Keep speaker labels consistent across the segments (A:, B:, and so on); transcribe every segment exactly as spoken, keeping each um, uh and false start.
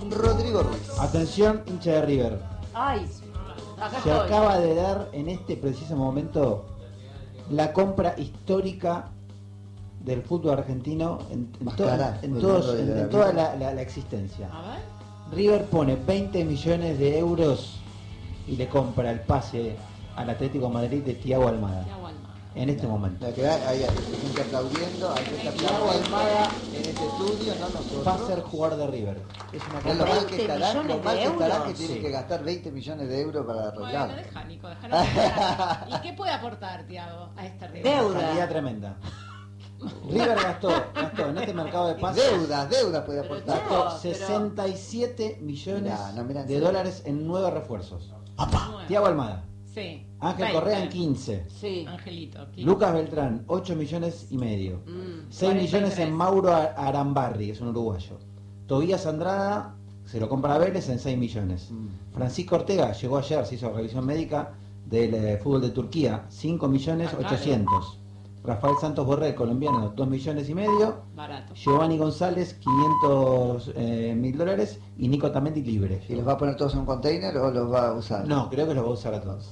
A: con Rodrigo Ruiz.
B: Atención, hincha de River.
C: Ay, acá
B: Se
C: estoy.
B: acaba de dar en este preciso momento la compra histórica del fútbol argentino en, en, to-
A: Mascará,
B: en
A: el
B: todos-
A: mundo de
B: en-
A: la
B: en toda
A: vida.
B: la, la- la existencia.
C: A ver.
B: River pone veinte millones de euros y le compra el pase al Atlético de Madrid de Thiago Almada.
C: Thiago Almada.
B: En este momento.
A: La que hay, hay gente aplaudiendo, hay gente
B: Thiago
A: aplaudiendo
B: Almada
A: en este estudio, no nosotros.
B: va a ser jugador de River. Es una
A: Es lo mal
B: compra.
A: que estará, lo
C: millones
A: mal
C: de
A: que estará
C: euros.
A: que tiene
B: Sí.
A: que gastar veinte millones de euros para
C: Bueno,
A: arreglar.
C: deja, Nico, déjanos hablar. ¿Y qué puede aportar, Thiago, a esta River?
D: Deuda.
B: Calidad tremenda. River gastó, gastó en este mercado de pases.
A: Deuda, deuda puede
C: Pero
A: aportar.
C: no,
B: Gastó
C: pero-
B: sesenta y siete millones
A: Mirá, no, mirá, en
B: de
A: serio.
B: dólares en nueve refuerzos.
C: Nueve.
B: Thiago Almada,
C: Sí.
B: Ángel
C: veinte.
B: Correa en quince,
D: Sí.
C: Angelito. quince.
B: Lucas Beltrán ocho millones y medio,
D: Mm.
B: seis millones
C: cuarenta y tres.
B: en Mauro Ar- Arambarri, es un uruguayo. Tobías Andrada se lo compra a Vélez en seis millones.
A: Mm.
B: Francisco Ortega llegó ayer, se hizo revisión médica del eh, fútbol de Turquía, cinco millones
C: Ah, claro.
B: ochocientos. Rafael Santos Borrell, colombiano, dos millones y medio.
C: Barato.
B: Giovanni González, quinientos mil dólares. Y Nico Tamendi libre.
A: ¿Y los va a poner todos en un container o los va a usar?
B: No, creo que los va a usar a todos.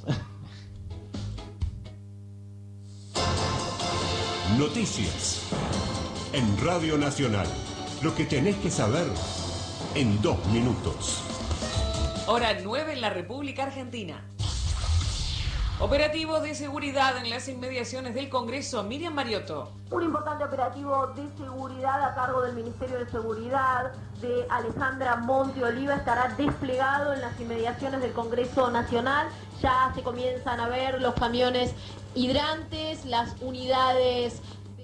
E: Noticias en Radio Nacional. Lo que tenés que saber en dos minutos.
F: Hora nueve en la República Argentina. Operativos de seguridad en las inmediaciones del Congreso. Miriam Mariotto.
G: Un importante operativo de seguridad a cargo del Ministerio de Seguridad de Alejandra Monte Oliva estará desplegado en las inmediaciones del Congreso Nacional. Ya se comienzan a ver los camiones hidrantes, las unidades.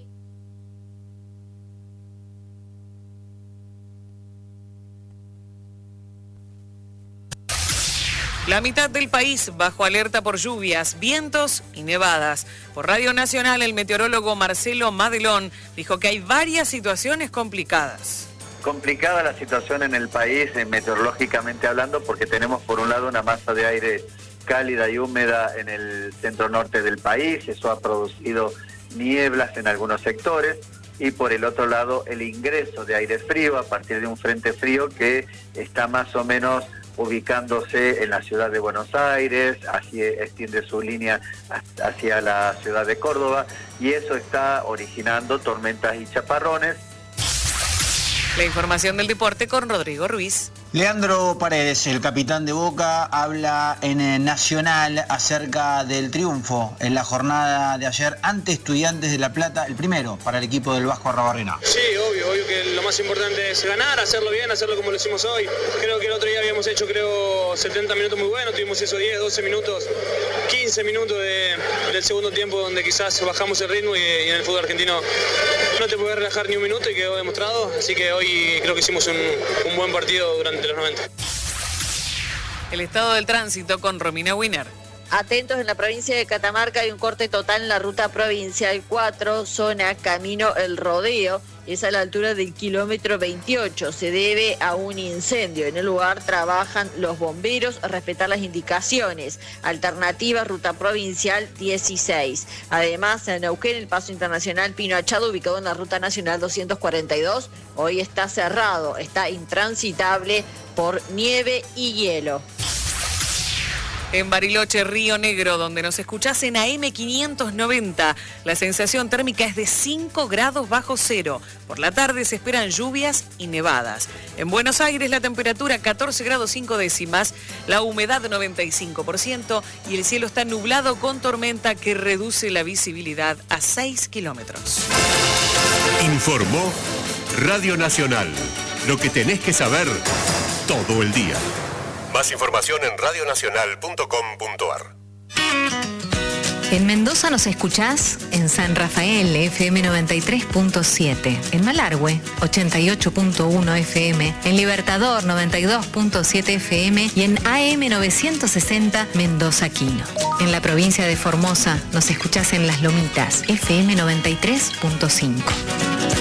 F: La mitad del país bajo alerta por lluvias, vientos y nevadas. Por Radio Nacional, el meteorólogo Marcelo Madelón dijo que hay varias situaciones complicadas.
H: Complicada la situación en el país, eh, meteorológicamente hablando, porque tenemos por un lado una masa de aire cálida y húmeda en el centro norte del país, eso ha producido nieblas en algunos sectores, y por el otro lado el ingreso de aire frío a partir de un frente frío que está más o menos ubicándose en la ciudad de Buenos Aires, así extiende su línea hacia la ciudad de Córdoba, y eso está originando tormentas y chaparrones.
F: La información del deporte con Rodrigo Ruiz.
I: Leandro Paredes, el capitán de Boca, habla en el Nacional acerca del triunfo en la jornada de ayer ante Estudiantes de La Plata, el primero para el equipo del Vasco Arrabarrena.
J: Sí, obvio, obvio que lo más importante es ganar, hacerlo bien, hacerlo como lo hicimos hoy. Creo que el otro día habíamos hecho, creo, setenta minutos muy buenos, tuvimos esos diez, doce minutos, quince minutos de, del segundo tiempo donde quizás bajamos el ritmo y, y en el fútbol argentino no te puedes relajar ni un minuto y quedó demostrado, así que hoy creo que hicimos un, un buen partido durante los noventa.
F: El estado del tránsito con Romina Wiener.
K: Atentos, en la provincia de Catamarca hay un corte total en la ruta provincial cuatro, zona Camino El Rodeo, es a la altura del kilómetro veintiocho, se debe a un incendio. En el lugar trabajan los bomberos a respetar las indicaciones. Alternativa, ruta provincial dieciséis. Además, en Neuquén, el paso internacional Pino Achado, ubicado en la ruta nacional doscientos cuarenta y dos, hoy está cerrado, está intransitable por nieve y hielo.
F: En Bariloche, Río Negro, donde nos escuchás en A M quinientos noventa, la sensación térmica es de cinco grados bajo cero. Por la tarde se esperan lluvias y nevadas. En Buenos Aires la temperatura catorce grados cinco décimas, la humedad noventa y cinco por ciento y el cielo está nublado con tormenta que reduce la visibilidad a seis kilómetros.
E: Informó Radio Nacional. Lo que tenés que saber todo el día. Más información en radionacional punto com punto ar.
L: En Mendoza nos escuchás en San Rafael, F M noventa y tres punto siete, en Malargüe, ochenta y ocho punto uno F M, en Libertador, noventa y dos punto siete F M y en A M novecientos sesenta Mendoza Quino. En la provincia de Formosa nos escuchás en Las Lomitas, F M noventa y tres punto cinco.